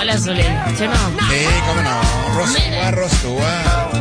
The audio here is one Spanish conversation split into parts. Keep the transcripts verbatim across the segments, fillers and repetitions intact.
escuela, Zuli, ¿sí o no? Sí, cómo no. Rostúa, Rostúa.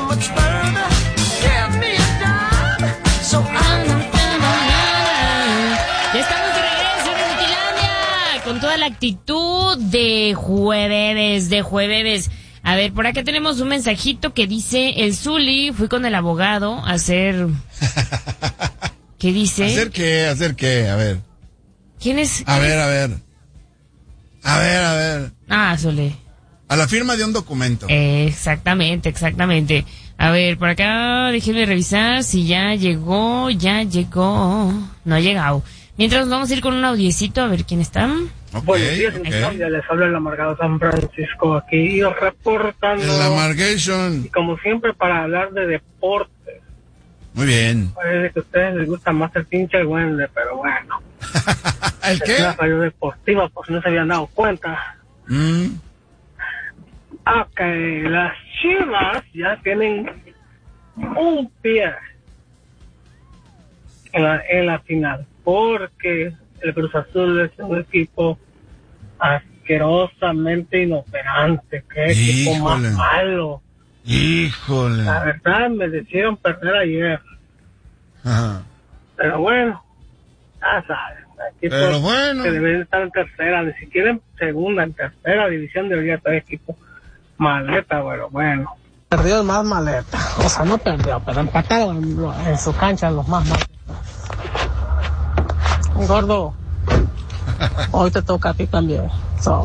Ya estamos de regreso en Inutilandia con toda la actitud de jueves, de jueves. A ver, por acá tenemos un mensajito que dice: el Zuli, fui con el abogado a hacer... ¿Qué dice? ¿Hacer qué? ¿Hacer qué? A ver. ¿Quién es? A ver, a ver. A ver, a ver. Ah, Zuli. A la firma de un documento. Eh, exactamente, exactamente. A ver, por acá déjenme revisar si ya llegó, ya llegó. No ha llegado. Mientras vamos a ir con un audiecito a ver quién está. Okay, Buenos días, okay. Ya les habla el amargado San Francisco aquí reportando. El amargation. Y como siempre para hablar de deportes. Muy bien. Parece que a ustedes les gusta más el pinche Wendler, pero bueno. ¿El qué? Es una radio deportiva, por si no se habían dado cuenta. Mm. Ok, las Chivas ya tienen un pie en la, en la final, porque el Cruz Azul es un equipo asquerosamente inoperante. Qué equipo más malo. Híjole. La verdad, me decidieron perder ayer. Ajá. Pero bueno, ya sabes. Pero bueno. Que deben estar en tercera, ni siquiera en segunda, en tercera división debería estar equipo maleta, pero bueno. Perdió más maleta. O sea, no perdió, pero empataron en, en su cancha los más maletas. Gordo, hoy te toca a ti también. So,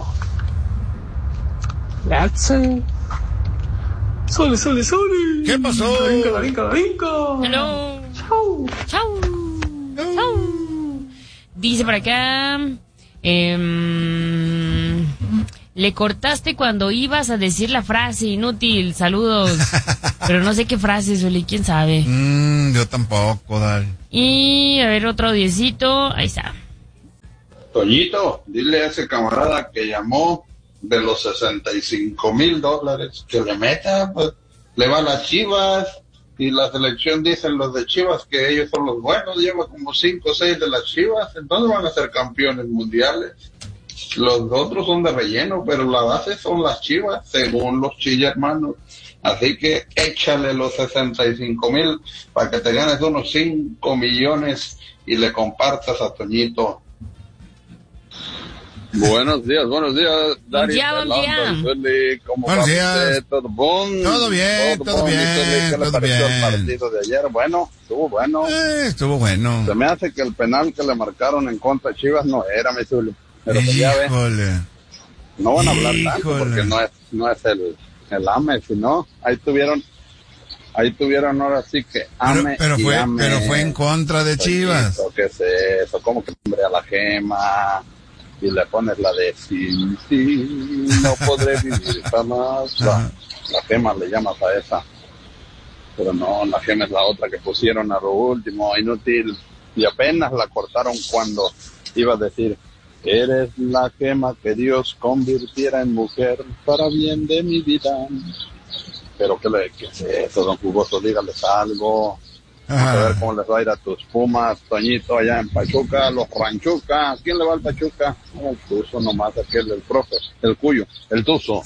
let's see. Soli, soli, soli. ¿Qué pasó? Rinca, rinca, rinca. Hello. Chau. Chau. Chau. Dice por acá, eh, le cortaste cuando ibas a decir la frase, inútil, saludos. Pero no sé qué frase, Zuli, quién sabe. Mm, yo tampoco, dale. Y a ver, otro audiecito, ahí está. Toñito, dile a ese camarada que llamó de los sesenta y cinco mil dólares, que le meta, pues, le va a las Chivas, y la selección dicen los de Chivas que ellos son los buenos, lleva como cinco o seis de las Chivas, entonces van a ser campeones mundiales. Los otros son de relleno, pero la base son las Chivas, según los Chilla hermanos. Así que échale los sesenta y cinco mil para que te ganes unos cinco millones y le compartas a Toñito. Buenos días, buenos días, Dari. Ya, buen día. ¿Cómo buenos días. ¿Todo bon? Todo bien, todo, todo bien. ¿Qué le pareció bien. el partido de ayer? Bueno, estuvo bueno. Eh, estuvo bueno. Se me hace que el penal que le marcaron en contra de Chivas no era, mi Zuli. Pero pues ya ve. No van a hablar Híjole. tanto porque no es, no es el, el AME, sino ahí tuvieron, ahí tuvieron ahora sí que AME pero, pero y fue, AME. pero fue en contra de Chivas. ¿Qué es eso? ¿Cómo que hombre a la Gema? Y le pones la de sí, sí, no podré vivir jamás. La, la Gema le llamas a esa. Pero no, la Gema es la otra que pusieron a lo último, inútil. Y apenas la cortaron cuando iba a decir: eres la Gema que Dios convirtiera en mujer para bien de mi vida. Pero ¿qué, le, qué es eso, don Jugoso? Dígales algo. Vamos a ver cómo les va a ir a tus Pumas, Toñito, allá en Pachuca, los Ranchuca. ¿Quién le va al Pachuca? No, el Tuzo nomás, aquel, el profe, el Cuyo, el Tuzo.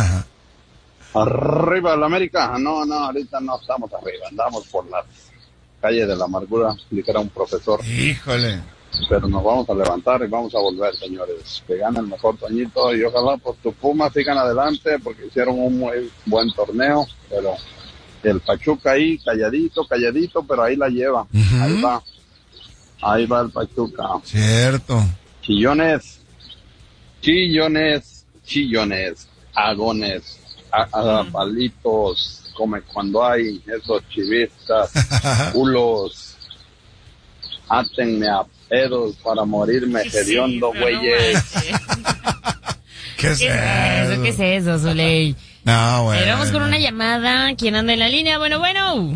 Arriba el América. No, no, ahorita no estamos arriba, andamos por la calle de la amargura, explicará un profesor. Híjole. Pero nos vamos a levantar y vamos a volver, señores. Que gane el mejor, Toñito, y ojalá pues tus Pumas sigan adelante porque hicieron un muy buen torneo, pero el Pachuca ahí, calladito, calladito, pero ahí la lleva. Uh-huh. Ahí va. Ahí va el Pachuca. Cierto. Chillones, chillones, chillones, agones, a, a, palitos, come cuando hay esos chivistas, culos, átenme a pedos para morirme hediondo, güeyes. ¿Qué es ¿Qué es eso? ¿Qué es eso, Zuley? No, bueno. Pero vamos con una llamada. ¿Quién anda en la línea? Bueno, bueno.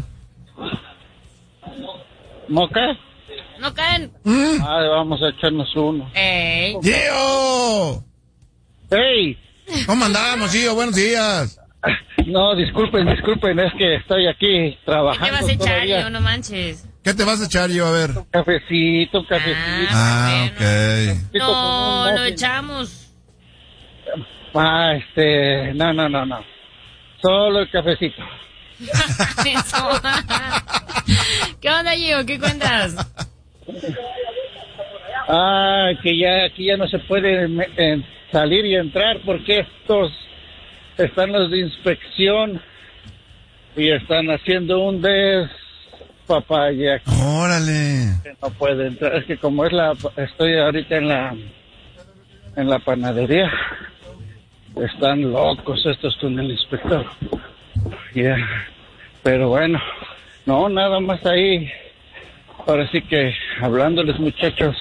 ¿No qué? ¿No caen? ¿Mm? Ay, vamos a echarnos uno. ¡Ey! ¡Gio! ¡Ey! ¿Cómo andamos, Gio? Buenos días. No, disculpen, disculpen, es que estoy aquí trabajando. ¿Qué te vas a echar, todavía. Gio? No manches. ¿Qué te vas a echar, Gio? A ver. Un cafecito, un cafecito. Ah, bueno. ok. No, lo echamos. Ah, este, no, no, no, no. Solo el cafecito. Eso. ¿Qué onda, Gio? ¿Qué cuentas? Ah, que ya aquí ya no se puede me- eh, salir y entrar porque estos están los de inspección y están haciendo un despapaya. Órale. Que no puede entrar. Es que como es la, estoy ahorita en la, en la panadería. Están locos estos con el inspector. Ya. Pero bueno, no, nada más ahí. Ahora sí que hablándoles, muchachos.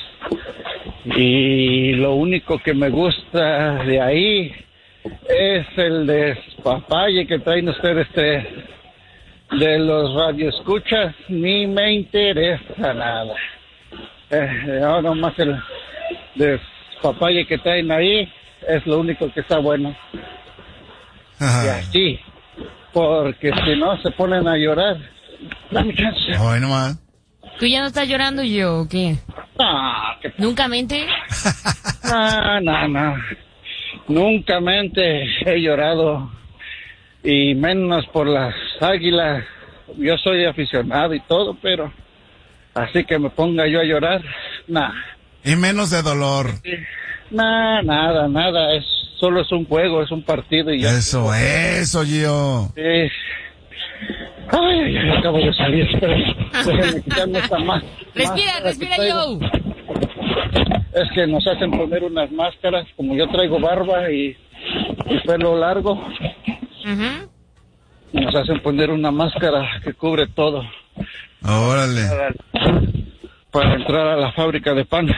Y lo único que me gusta de ahí es el despapalle que traen ustedes de, de los radioescuchas. Ni me interesa nada. Eh, ahora más el despapalle que traen ahí es lo único que está bueno. Ajá. Y así, porque si no se ponen a llorar. Dame chance. Ay, no más. ¿Tú ya no estás llorando, Gio, o qué? Ah, que ¿Nunca mente? no, no, no. Nunca mente he llorado. Y menos por las Águilas. Yo soy aficionado y todo, pero así que me ponga yo a llorar, nada. Y menos de dolor. Nada, nada, nada. Es, solo es un juego, es un partido y ya. Eso, eso, Gio. Sí. Ay, ay, ay, acabo de salir. Déjenme quitarme esta más. Respira, máscara respira, que traigo. Gio. Es que nos hacen poner unas máscaras, como yo traigo barba y, y pelo largo, Ujú. nos hacen poner una máscara que cubre todo Órale. para, para entrar a la fábrica de pan.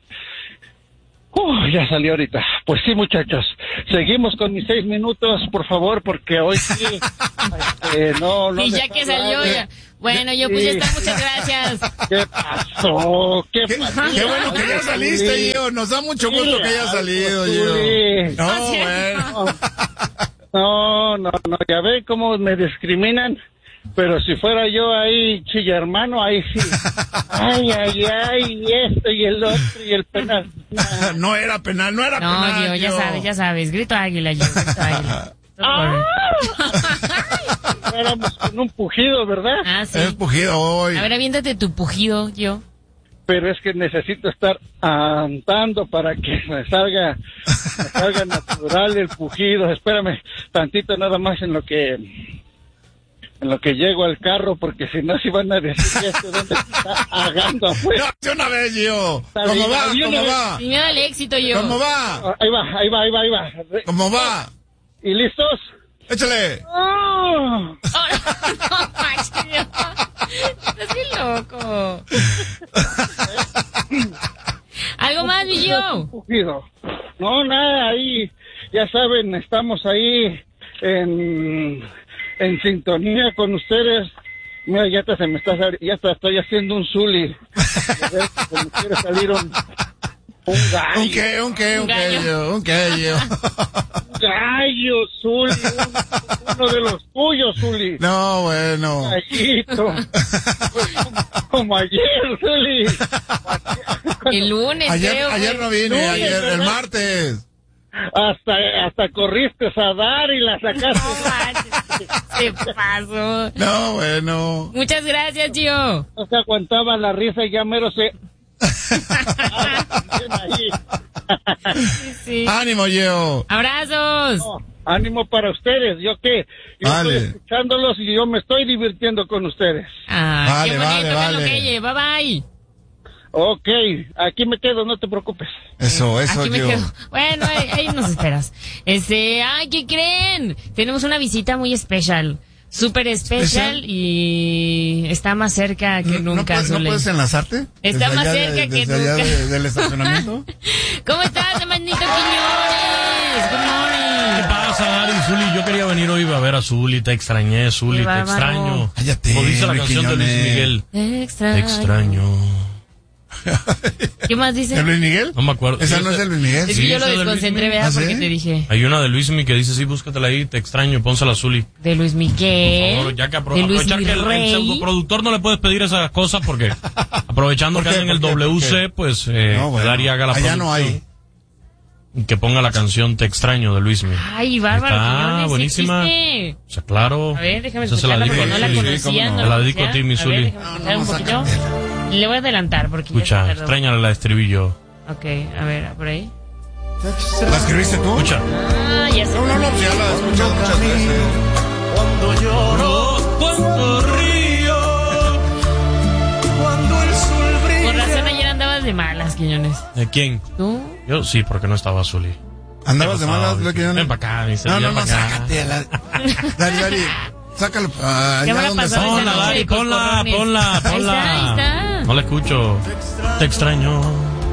Uh, ya salió ahorita. Pues sí, muchachos, seguimos con mis seis minutos, por favor, porque hoy sí, este, no, no. Y me ya está que salió, hablando. ya. Bueno, yo pues ya está, muchas gracias. ¿Qué pasó? ¿Qué, Qué, pasó? qué bueno que ya saliste, Gio. Nos da mucho gusto que hayas salido, Gio. No, Ah, sí. bueno. No, no, no, ya ven cómo me discriminan, pero si fuera yo ahí, chilla hermano, ahí sí. Ay, ay, ay, y esto y el otro y el penal. No era penal, no era No, penal. Gio, ya sabes, ya sabes. Grito águila, Gio, grito águila. ¡Ah! Éramos con un pujido, ¿verdad? Ah, sí. Es pujido hoy. A ver, aviéntate tu pujido, Gio. Pero es que necesito estar andando para que me salga, me salga natural el pujido. Espérame tantito nada más en lo que en lo que llego al carro, porque si no, si van a decir este dónde está agando afuera. No, de una vez, Gio. ¿Cómo va? ¿Cómo va? Sin miedo al éxito, Gio. ¿Cómo va? Ahí va, ahí va, ahí va, ahí va. ¿Cómo va? ¿Y listos? Échale. ¡Oh! Oh, no, manches, Gio. Estás bien loco. ¿Algo más, mi Gio? Pujido. No, nada, ahí, ya saben, estamos ahí en, en sintonía con ustedes. Mira, ya hasta se me está, sal- ya hasta estoy haciendo un zuli. Se me quiere salir un, un gallo. ¿Un qué? ¿Un qué? ¿Un Un qué, gallo. Gio? ¿Un qué, Gio? Gallo, Zuli, un- uno de los tuyos, Zuli. No, bueno. Gallito. Como, como ayer, Zuli. El lunes, Ayer, creo, ayer güey. no vine, Lunes, ayer, el ¿verdad? martes. Hasta, hasta corriste a dar y la No sacaste. manches, se pasó. No, bueno. Muchas gracias, Gio. No se aguantaba la risa y ya mero se... Ahí. Sí, sí. Ánimo, Gio. Abrazos. No, ánimo para ustedes, ¿yo qué? Yo Vale. estoy escuchándolos y yo me estoy divirtiendo con ustedes. Ah, Vale, qué bonito, vale, Carlos vale. Keye. Bye, bye. Ok, aquí me quedo, no te preocupes. Eso, eso, Aquí me Gio. quedo. Bueno, ahí, ahí nos esperas. Este, ay, ¿qué creen? Tenemos una visita muy especial. Súper especial ¿Especial? y está más cerca que ¿No, nunca, puedes, ¿No Zuli. puedes enlazarte? Está Desde más allá cerca de- que desde allá nunca. de- del estacionamiento. ¿Cómo estás, hermanito Quiñones? Good morning. ¿Qué pasa, Ari? Zuli, yo quería venir hoy a ver a Zuli, te extrañé, Zuli, Qué te bárbaro. extraño. Cállate, Como dice la Luis canción de Luis Quiñones. Miguel, Te extraño. te extraño. ¿Qué más dice? ¿El Luis Miguel? No me acuerdo. ¿Esa Sí, no es esa- el Luis Miguel? Es que Sí, yo lo esa es de Luis desconcentré, Miguel. ¿verdad? ¿Ah, sí? Porque te dije. Hay una de Luis Miguel que dice, sí, búscatela ahí, te extraño, pónsela a Zuli. De Luis Miguel. Por favor, ya que apro- de Luis aprovechar que el, el Mirrey. pseudoproductor no le puedes pedir esas cosas porque aprovechando ¿Por que qué? anda en el ¿Por qué? W ¿Por C, qué? pues eh, No, bueno, Dari haga la allá no producción. hay. Que ponga la canción Te extraño de Luismi. Ay, bárbaro. Ah, buenísima. Existe. O sea, claro. A ver, déjame Esa se la escucharla dedico porque a no la Zuli. conocía. Sí, no Te la dedico a ti, mi A ver, Zuli. déjame escuchar un poquito. Le voy a adelantar porque ya Escucha, se tardó. extrañale la de estribillo. Ok, a ver, por ahí. ¿La escribiste tú? Escucha. Ah, ya sé. No, no, no, pues ya la he escuchado muchas veces. Cuando lloro, cuando río, cuando el sol brilla. Con razón ayer andabas de malas, Quiñones. ¿De quién? ¿Tú? Yo sí, porque no estaba Zuli. ¿Andabas de malas, Luis Quiñones? Ven para acá, dice. No, no, ven no, pa' acá. sácate. La... Dari, Dari, sácalo. Ah, ¿Qué ya me la donde pasó está. esa Ponla, noche Dari, de ponla, coscorrones? ponla, Ahí ponla. está, ahí está. No la escucho. Te extraño.